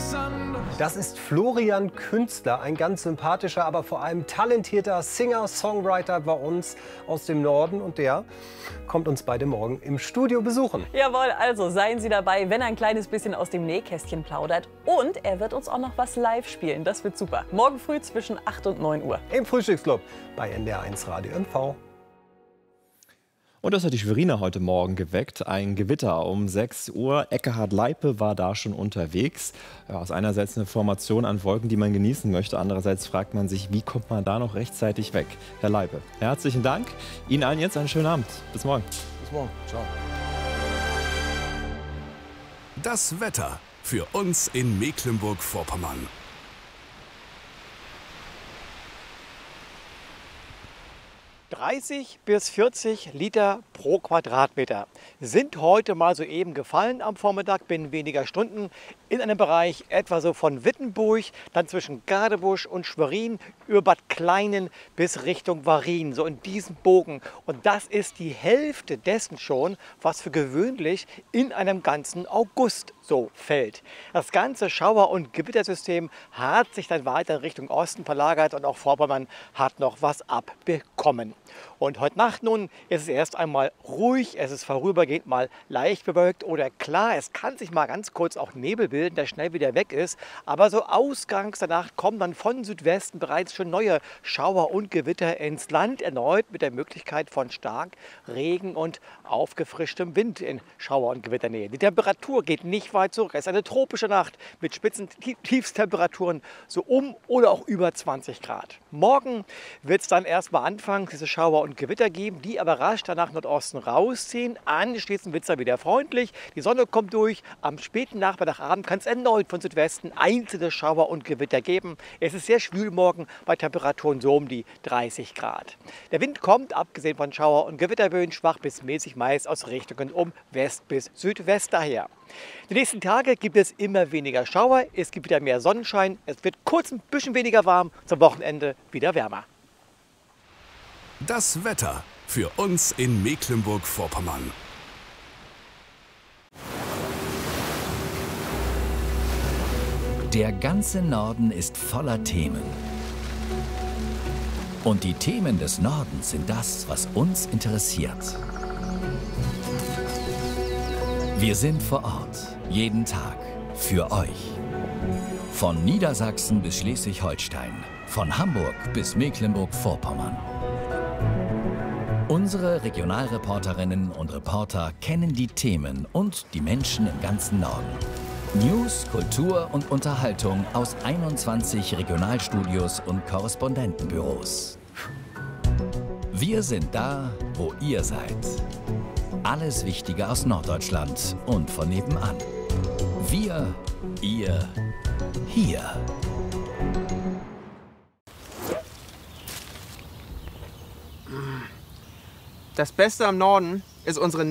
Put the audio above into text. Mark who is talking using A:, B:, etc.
A: Das ist Florian Künstler, ein ganz sympathischer, aber vor allem talentierter Singer-Songwriter bei uns aus dem Norden. Und der kommt uns beide morgen im Studio besuchen.
B: Jawohl, also seien Sie dabei, wenn er ein kleines bisschen aus dem Nähkästchen plaudert. Und er wird uns auch noch was live spielen. Das wird super. Morgen früh zwischen 8 und 9 Uhr.
A: Im Frühstücksclub bei NDR1 Radio MV.
C: Und das hat die Schweriner heute Morgen geweckt. Ein Gewitter um 6 Uhr. Ekkehard Leipe war da schon unterwegs. Ja, ist einerseits eine Formation an Wolken, die man genießen möchte. Andererseits fragt man sich, wie kommt man da noch rechtzeitig weg? Herr Leipe, herzlichen Dank. Ihnen allen jetzt einen schönen Abend. Bis morgen.
A: Bis morgen. Ciao.
D: Das Wetter für uns in Mecklenburg-Vorpommern.
E: (30 bis 40 Liter pro Quadratmeter sind heute mal soeben gefallen am Vormittag binnen weniger Stunden in einem Bereich etwa so von Wittenburg, dann zwischen Gadebusch und Schwerin über Bad Kleinen bis Richtung Warin, so in diesem Bogen. Und das ist die Hälfte dessen schon, was für gewöhnlich in einem ganzen August so fällt. Das ganze Schauer- und Gewittersystem hat sich dann weiter in Richtung Osten verlagert und auch Vorpommern hat noch was abbekommen. Und heute Nacht nun ist es erst einmal ruhig, es ist vorübergehend mal leicht bewölkt oder klar, es kann sich mal ganz kurz auch Nebel bilden, der schnell wieder weg ist. Aber so ausgangs der Nacht kommen dann von Südwesten bereits schon neue Schauer und Gewitter ins Land, erneut mit der Möglichkeit von stark Regen und aufgefrischtem Wind in Schauer- und Gewitternähe. Die Temperatur geht nicht weit zurück, es ist eine tropische Nacht mit spitzen Tiefstemperaturen so um oder auch über 20 Grad. Morgen wird es dann erstmal anfangen, diese Schauer und Gewitter geben, die aber rasch danach Nordosten rausziehen. Anschließend wird es dann wieder freundlich, die Sonne kommt durch. Am späten Nachmittagabend kann es erneut von Südwesten einzelne Schauer und Gewitter geben. Es ist sehr schwül morgen bei Temperaturen so um die 30 Grad. Der Wind kommt, abgesehen von Schauer- und Gewitterböen, schwach bis mäßig meist aus Richtungen um West bis Südwest daher. Die nächsten Tage gibt es immer weniger Schauer, es gibt wieder mehr Sonnenschein, es wird kurz ein bisschen weniger warm, zum Wochenende wieder wärmer.
D: Das Wetter für uns in Mecklenburg-Vorpommern.
F: Der ganze Norden ist voller Themen. Und die Themen des Nordens sind das, was uns interessiert. Wir sind vor Ort, jeden Tag, für euch. Von Niedersachsen bis Schleswig-Holstein, von Hamburg bis Mecklenburg-Vorpommern. Unsere Regionalreporterinnen und Reporter kennen die Themen und die Menschen im ganzen Norden. News, Kultur und Unterhaltung aus 21 Regionalstudios und Korrespondentenbüros. Wir sind da, wo ihr seid. Alles Wichtige aus Norddeutschland und von nebenan. Wir, ihr, hier.
G: Das Beste am Norden ist unsere